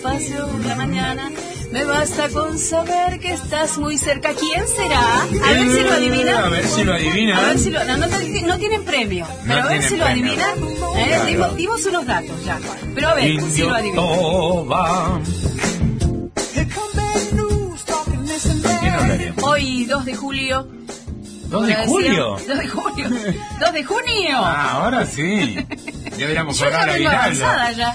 despacio por la mañana. Me basta con saber que estás muy cerca. ¿Quién será? A ver si lo adivina. A ver si lo adivina. A ver si lo, no tienen premio, pero a ver si lo adivina. Claro. Dimos unos datos ya. Pero a ver si lo adivina. Toba. ¿Quién hablaríamos? Hoy, 2 de julio. ¿2 de julio? 2 de julio. 2 de junio. Ah, ahora sí. Deberíamos Yo ya hablar vengo a avanzada ya.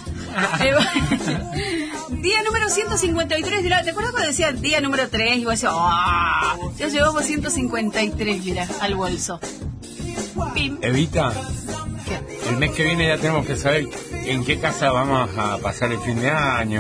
Día número 153 de la... ¿Te acuerdas cuando decía día número 3? Y vos decías, ¡oh! Ya llevamos 153, mira, al bolso. Pim. Evita, ¿Qué? el mes que viene ya tenemos que saber en qué casa vamos a pasar el fin de año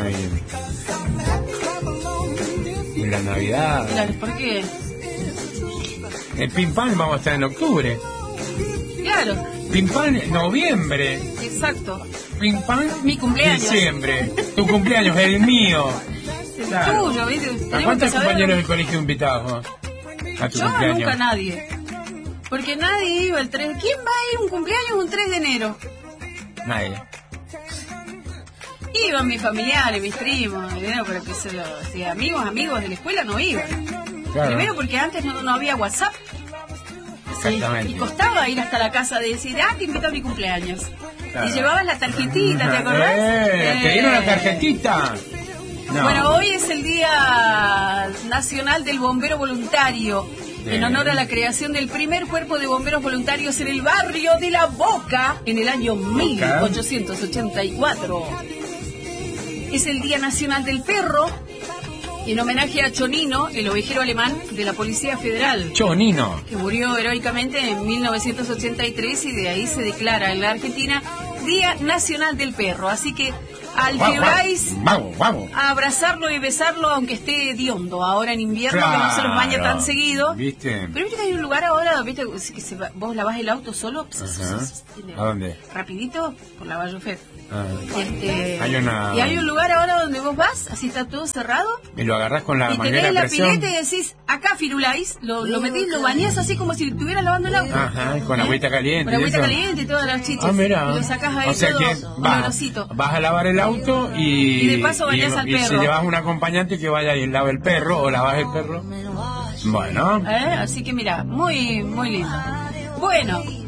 y la Navidad. Claro, ¿por qué? El Pim Pam vamos a estar en octubre. Claro, Pim Pam noviembre. exacto. Pim Pam Mi cumpleaños. diciembre. Tu cumpleaños, el mío. Claro. Tuyo, ¿viste? ¿A Tenemos cuántos que saber- compañeros del colegio invitados vos? A tu Yo cumpleaños. nunca nadie. Porque nadie iba el 3. ¿Quién va a ir a un cumpleaños un 3 de enero? Nadie. Iban mis familiares, mis primos, pero que se lo, si amigos de la escuela no iban. Claro. Primero porque antes no había WhatsApp. Exactamente. Y costaba ir hasta la casa de decir, te invito a mi cumpleaños. Claro. Y llevabas la tarjetita, ¿te acordás? ¿Te dieron la tarjetita? No. Bueno, hoy es el Día Nacional del Bombero Voluntario, en honor a la creación del primer cuerpo de bomberos voluntarios en el barrio de La Boca en el año 1884. Es el Día Nacional del Perro, en homenaje a Chonino, el ovejero alemán de la Policía Federal, Chonino. que murió heroicamente en 1983 y de ahí se declara en la Argentina Día Nacional del Perro. Así que al que vais Vamos. a abrazarlo y besarlo aunque esté hediondo ahora en invierno, que no se los baña tan seguido. ¿Viste? Pero viste que hay un lugar ahora, viste que vos lavás el auto solo. Ajá. ¿A dónde? Rapidito por la Vallofet. Ah. Y hay un lugar ahora donde vos vas, así está todo cerrado, Y lo agarrás con la y manguera tenés de la presión. pileta y decís, acá firuláis, lo metís, lo bañás así como si estuvieras lavando el auto. Ajá, con agüita caliente. Con y agüita eso. caliente y todas las chichas. Ah, mira. Y lo sacás ahí o sea todo que olorosito. vas a lavar el auto y de paso bañás al y si perro. llevas un acompañante que vaya y lave el perro o lavas el perro. Bueno. Así que mira, muy, muy lindo. Bueno,